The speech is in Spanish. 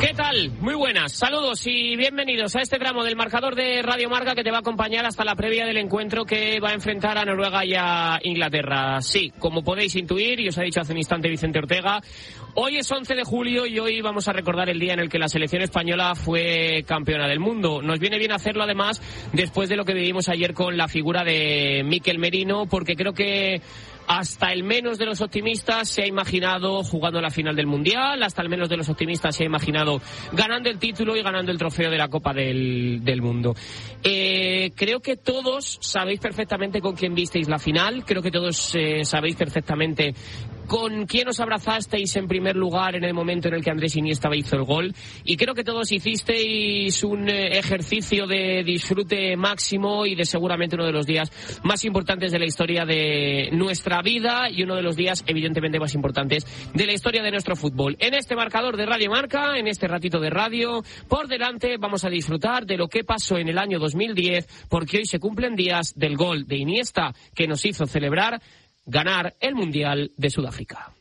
¿Qué tal? Muy buenas, saludos y bienvenidos a este tramo del marcador de Radio Marca que te va a acompañar hasta la previa del encuentro que va a enfrentar a Noruega y a Inglaterra. Sí, como podéis intuir, y os ha dicho hace un instante Vicente Ortega, hoy es 11 de julio y hoy vamos a recordar el día en el que la selección española fue campeona del mundo. Nos viene bien hacerlo además después de lo que vivimos ayer con la figura de Mikel Merino, porque creo que hasta el menos de los optimistas se ha imaginado jugando la final del Mundial, hasta el menos de los optimistas se ha imaginado ganando el título y ganando el trofeo de la Copa del Mundo. Creo que todos sabéis perfectamente con quién visteis la final, creo que todos sabéis perfectamente con quién os abrazasteis en primer lugar en el momento en el que Andrés Iniesta hizo el gol, y creo que todos hicisteis un ejercicio de disfrute máximo y de seguramente uno de los días más importantes de la historia de nuestra vida y uno de los días evidentemente más importantes de la historia de nuestro fútbol. En este marcador de Radio Marca, en este ratito de radio, por delante vamos a disfrutar de lo que pasó en el año 2010, porque hoy se cumplen días del gol de Iniesta que nos hizo celebrar ganar el Mundial de Sudáfrica.